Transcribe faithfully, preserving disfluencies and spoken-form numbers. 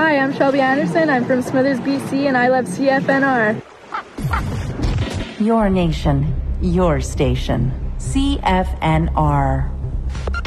Hi, I'm Shelby Anderson. I'm from Smithers, B C, and I love C F N R. Your nation, your station. C F N R.